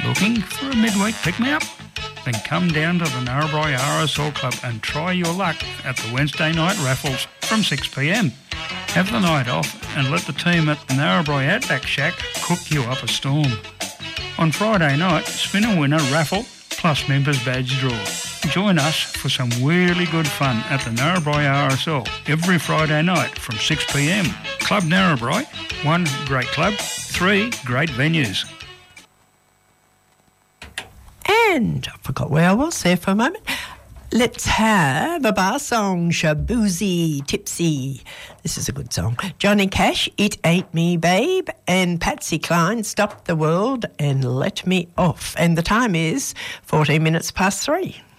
Looking for a midweek pick-me-up? Then come down to the Narrabri RSL Club and try your luck at the Wednesday night raffles from 6pm. Have the night off and let the team at the Narrabri Outback Shack cook you up a storm. On Friday night, spin a winner raffle plus members badge draw. Join us for some really good fun at the Narrabri RSL every Friday night from 6pm. Club Narrabri, 1 great club, 3 great venues. And I forgot where I was there for a moment. Let's have a bar song, Shaboozy Tipsy. This is a good song. Johnny Cash, It Ain't Me Babe, and Patsy Cline, Stop the World and Let Me Off. And the time is 14 minutes past 3.